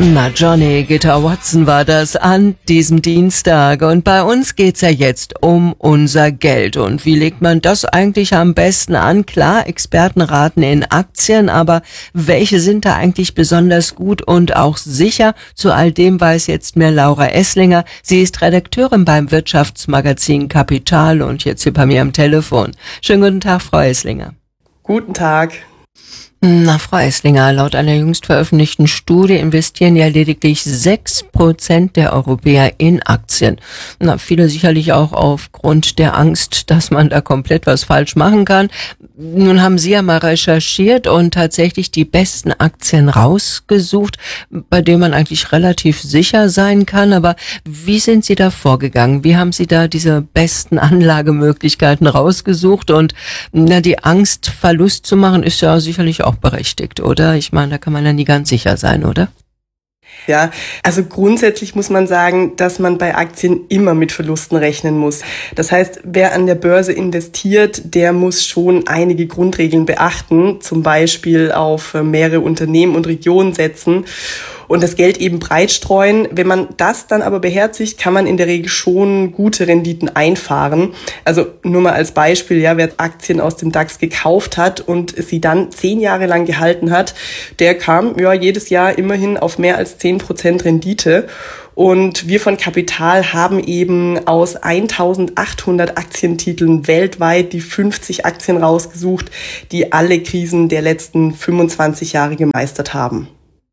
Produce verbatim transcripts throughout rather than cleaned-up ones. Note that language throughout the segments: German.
Na, Johnny Gitter Watson war das an diesem Dienstag. Und bei uns geht's ja jetzt um unser Geld. Und wie legt man das eigentlich am besten an? Klar, Experten raten in Aktien, aber welche sind da eigentlich besonders gut und auch sicher? Zu all dem weiß jetzt mehr Laura Esslinger. Sie ist Redakteurin beim Wirtschaftsmagazin Kapital und jetzt hier bei mir am Telefon. Schönen guten Tag, Frau Esslinger. Guten Tag. Na, Frau Esslinger, laut einer jüngst veröffentlichten Studie investieren ja lediglich sechs Prozent der Europäer in Aktien. Na, viele sicherlich auch aufgrund der Angst, dass man da komplett was falsch machen kann. Nun haben Sie ja mal recherchiert und tatsächlich die besten Aktien rausgesucht, bei denen man eigentlich relativ sicher sein kann. Aber wie sind Sie da vorgegangen? Wie haben Sie da diese besten Anlagemöglichkeiten rausgesucht? Und na, die Angst, Verlust zu machen, ist ja sicherlich auch berechtigt, oder? Ich meine, da kann man ja nie ganz sicher sein, oder? Ja, also grundsätzlich muss man sagen, dass man bei Aktien immer mit Verlusten rechnen muss. Das heißt, wer an der Börse investiert, der muss schon einige Grundregeln beachten, zum Beispiel auf mehrere Unternehmen und Regionen setzen und das Geld eben breit streuen. Wenn man das dann aber beherzigt, kann man in der Regel schon gute Renditen einfahren. Also nur mal als Beispiel, ja, wer Aktien aus dem DAX gekauft hat und sie dann zehn Jahre lang gehalten hat, der kam ja jedes Jahr immerhin auf mehr als zehn Prozent Rendite. Und wir von Kapital haben eben aus eintausendachthundert Aktientiteln weltweit die fünfzig Aktien rausgesucht, die alle Krisen der letzten fünfundzwanzig Jahre gemeistert haben.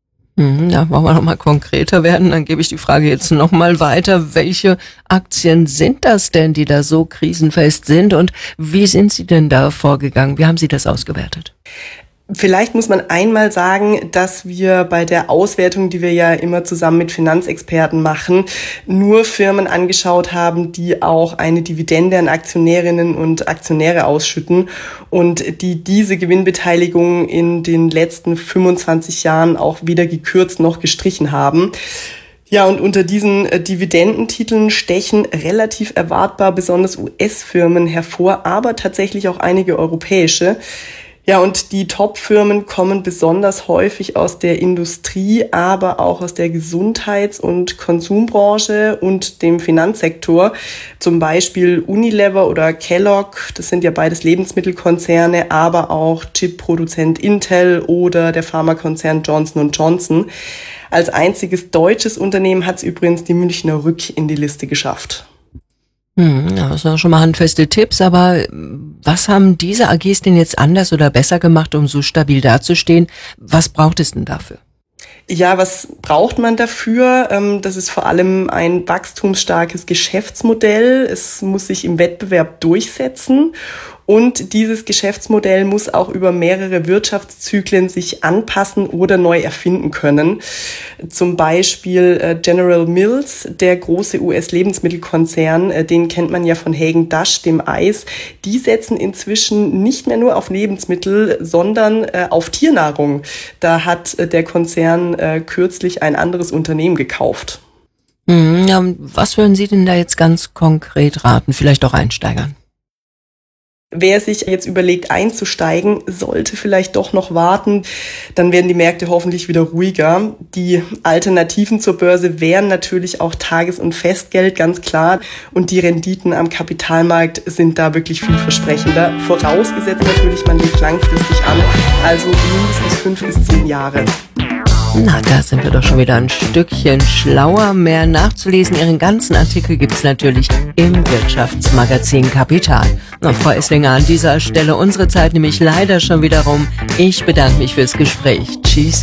Da wollen wir noch mal konkreter werden. Dann gebe ich die Frage jetzt noch mal weiter. Welche Aktien sind das denn, die da so krisenfest sind? Und wie sind Sie denn da vorgegangen? Wie haben Sie das ausgewertet? Vielleicht muss man einmal sagen, dass wir bei der Auswertung, die wir ja immer zusammen mit Finanzexperten machen, nur Firmen angeschaut haben, die auch eine Dividende an Aktionärinnen und Aktionäre ausschütten und die diese Gewinnbeteiligung in den letzten fünfundzwanzig Jahren auch weder gekürzt noch gestrichen haben. Ja, und unter diesen äh, Dividendentiteln stechen relativ erwartbar besonders U S-Firmen hervor, aber tatsächlich auch einige europäische. Ja, und die Top-Firmen kommen besonders häufig aus der Industrie, aber auch aus der Gesundheits- und Konsumbranche und dem Finanzsektor. Zum Beispiel Unilever oder Kellogg, das sind ja beides Lebensmittelkonzerne, aber auch Chip-Produzent Intel oder der Pharmakonzern Johnson und Johnson. Als einziges deutsches Unternehmen hat es übrigens die Münchner Rück in die Liste geschafft. Hm, ja, das sind schon mal handfeste Tipps, aber was haben diese A Gs denn jetzt anders oder besser gemacht, um so stabil dazustehen? Was braucht es denn dafür? Ja, was braucht man dafür? Das ist vor allem ein wachstumsstarkes Geschäftsmodell. Es muss sich im Wettbewerb durchsetzen. Und dieses Geschäftsmodell muss auch über mehrere Wirtschaftszyklen sich anpassen oder neu erfinden können. Zum Beispiel General Mills, der große U S-Lebensmittelkonzern, den kennt man ja von Häagen-Dazs, dem Eis. Die setzen inzwischen nicht mehr nur auf Lebensmittel, sondern auf Tiernahrung. Da hat der Konzern kürzlich ein anderes Unternehmen gekauft. Ja, was würden Sie denn da jetzt ganz konkret raten, vielleicht auch Einsteigern? Wer sich jetzt überlegt einzusteigen, sollte vielleicht doch noch warten. Dann werden die Märkte hoffentlich wieder ruhiger. Die Alternativen zur Börse wären natürlich auch Tages- und Festgeld, ganz klar. Und die Renditen am Kapitalmarkt sind da wirklich vielversprechender. Vorausgesetzt natürlich, man legt langfristig an, also mindestens fünf bis zehn Jahre. Na, da sind wir doch schon wieder ein Stückchen schlauer. Mehr nachzulesen, Ihren ganzen Artikel gibt's natürlich im Wirtschaftsmagazin Kapital. Na, Frau Esslinger, an dieser Stelle unsere Zeit nämlich leider schon wieder rum. Ich bedanke mich fürs Gespräch. Tschüss.